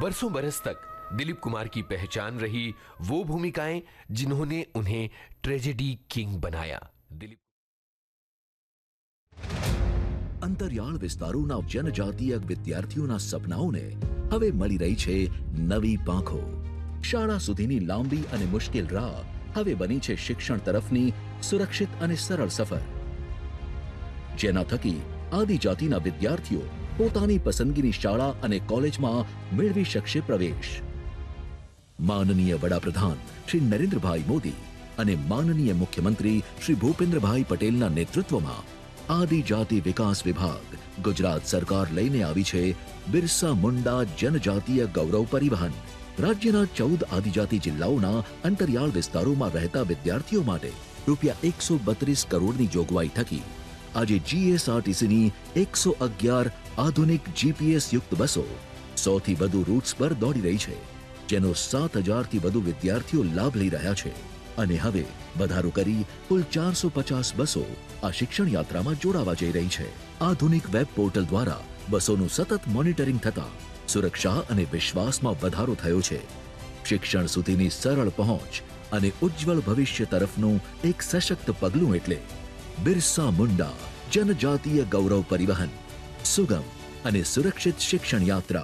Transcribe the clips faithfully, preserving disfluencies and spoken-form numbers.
बरसों बरस तक दिलीप कुमार की पहचान रही वो भूमिकाएं जिन्होंने उन्हें ट्रेजेडी किंग बनाया। दिलीप અંતરિયાળ વિસ્તારોના જનજાતીય વિદ્યાર્થીઓના સપનાઓને હવે મળી રહી છે નવી પાંખો। શાળા સુધીની લાંબી અને મુશ્કેલ રાહ હવે બની છે શિક્ષણ તરફની સુરક્ષિત અને સરળ સફર, જેના થકી આદિજાતિના વિદ્યાર્થીઓ પોતાની પસંદગીની શાળા અને કોલેજમાં મેળવી શકશે પ્રવેશ। માનનીય વડાપ્રધાન શ્રી નરેન્દ્રભાઈ મોદી અને માનનીય મુખ્યમંત્રી શ્રી ભૂપેન્દ્રભાઈ પટેલના નેતૃત્વમાં આદિજાતિ વિકાસ વિભાગ ગુજરાત સરકાર લઈને આવી છે બિરસા મુંડા જનજાતીય ગૌરવ પરિવહન। રાજ્યના ચૌદ આદિજાતિ જિલ્લાઓના અંતરિયાળ વિસ્તારોમાં રહેતા વિદ્યાર્થીઓ માટે રૂપિયા એકસો બત્રીસ કરોડની જોગવાઈ થકી આજે જીએસઆરટીસીની એકસો અગિયાર આધુનિક જીપીએસ યુક્ત બસો સૌથી વધુ રૂટ્સ પર દોડી રહી છે, જેનો સાત હજારથી વધુ વિદ્યાર્થીઓ લાભ લઈ રહ્યા છે અને હવે વધારો કરી કુલ ચારસો પચાસ બસો આ શિક્ષણ યાત્રામાં જોડાવા જઈ રહી છે। આધુનિક વેબ પોર્ટલ દ્વારા બસોનું સતત મોનિટરિંગ થતા સુરક્ષા અને વિશ્વાસમાં વધારો થયો છે। શિક્ષણ સુધીની સરળ પહોંચ અને ઉજ્જવળ ભવિષ્ય તરફનું એક સશક્ત પગલું એટલે બિરસા મુંડા જનજાતીય ગૌરવ પરિવહન, સુગમ અને સુરક્ષિત शिक्षण यात्रा।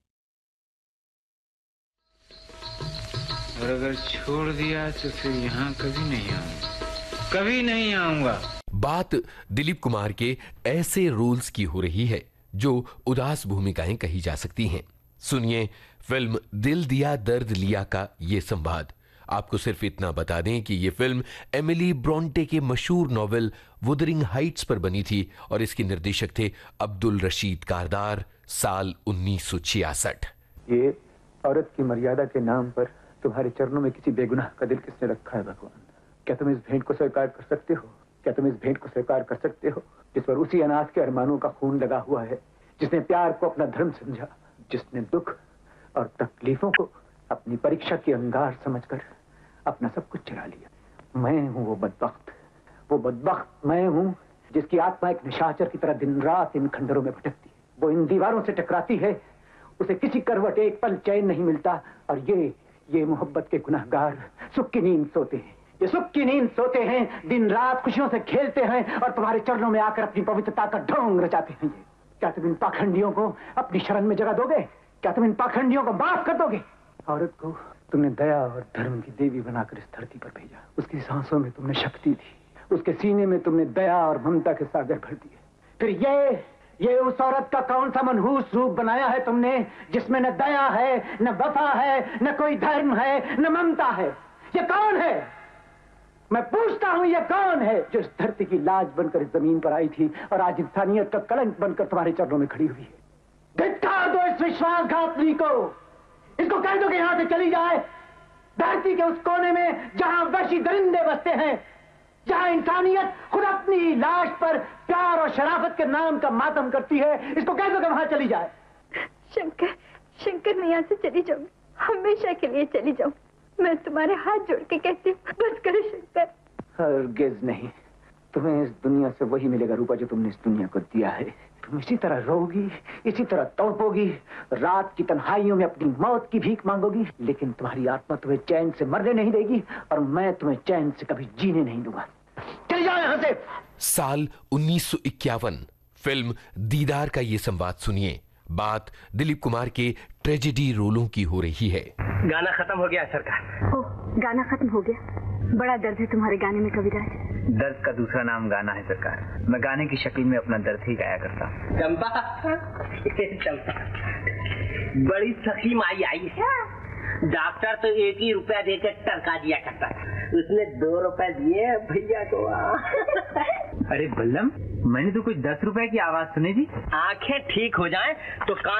और अगर छोड़ दिया तो फिर यहाँ कभी नहीं आऊंगा, कभी नहीं आऊंगा। बात दिलीप कुमार के ऐसे रोल्स की हो रही है जो उदास भूमिकाएं कही जा सकती हैं। सुनिए फिल्म दिल दिया दर्द लिया का ये संवाद। आपको सिर्फ इतना बता दें कि ये फिल्म एमिली ब्रोंटे के मशहूर नॉवेल वुदरिंग हाइट्स पर बनी थी और इसके निर्देशक थे अब्दुल रशीद कारदार। साल उन्नीस सौ छियासठ। ये औरत की मर्यादा के नाम पर तुम्हारे चरणों में किसी बेगुनाह का दिल किसने रखा है भगवान? क्या तुम इस भेंट को स्वीकार कर सकते हो? क्या तुम इस भेंट को स्वीकार कर सकते हो जिस पर उसी अनाथ के अरमानों का खून लगा हुआ है, जिसने प्यार को अपना धर्म समझा, जिसने दुख और तकलीफों को अपनी परीक्षा की अंगार समझकर अपना सब कुछ चुरा लिया। मैं हूं वो बदबख्त, वो बदबख्त मैं हूं जिसकी आत्मा एक निशाचर की तरह दिन रात इन खंडरों में भटकती है। वो इन दीवारों से टकराती है, उसे किसी करवट एक पल चैन नहीं मिलता। और ये ये मोहब्बत के गुनहगार सुख की नींद सोते हैं, ये सुख की नींद सोते हैं, दिन रात खुशियों से खेलते हैं और तुम्हारे चरणों में आकर अपनी पवित्रता का ढोंग रचाते हैं। ये क्या तुम इन पाखंडियों को अपनी शरण में जगह दोगे? क्या तुम इन पाखंडियों को माफ कर दोगे? औरत को तुमने दया और धर्म की देवी बनाकर इस धरती पर भेजा। उसकी सांसों में तुमने शक्ति दी, उसके सीने में तुमने दया और ममता के सागर भर दिए। फिर ये ये उस औरत का कौन सा मनहूस रूप बनाया है तुमने, जिसमें न दया है, न वफा है, न कोई धर्म है, न ममता है? ये कौन है? मैं पूछता हूं, ये कौन है जो इस धरती की लाज बनकर इस जमीन पर आई थी और आज इंसानियत का कलंक बनकर तुम्हारे चरणों में खड़ी हुई है? धिक्कार दो इस विश्वासघातनी को, इसको कह दो कि यहां से चली जाए। धरती के उस कोने में जहां वहशी दरिंदे बसते हैं, जहां इंसानियत खुद अपनी लाश पर प्यार और शराफत के नाम का मातम करती है, इसको कह दो कि वहां चली जाए। शंकर, शंकर मैं यहाँ से चली जाऊंगी, हमेशा के लिए चली जाऊं। मैं तुम्हारे हाथ जोड़ के कहती हूँ, बस करो शंकर। हरगिज नहीं, तुम्हें इस दुनिया से वही मिलेगा रूपा जो तुमने इस दुनिया को दिया है। तुम इसी तरह रोगी, इसी तरह तड़पोगी, रात की तन्हाइयों में अपनी मौत की भीख मांगोगी, लेकिन तुम्हारी आत्मा तुम्हें चैन से मरने नहीं देगी और मैं तुम्हें चैन से कभी जीने नहीं दूंगा। चल जाओ यहाँ से। साल उन्नीस सौ इक्यावन। फिल्म दीदार का ये संवाद सुनिए। बात दिलीप कुमार के ट्रेजेडी रोलों की हो रही है। गाना खत्म हो गया सरकार। ओह, गाना खत्म हो गया? बड़ा दर्द है तुम्हारे गाने में कविराज। दर्द का दूसरा नाम गाना है सरकार। मैं गाने की शक्ल में अपना दर्द ही गाया करता। चंपा चंपा बड़ी सखी माई आई है। डॉक्टर तो एक ही रुपया देकर टरका दिया करता, उसने दो रुपए दिए भैया को। अरे बल्लम, मैंने तो कुछ दस रुपए की आवाज सुनी थी। आंखें ठीक हो जाएं तो कान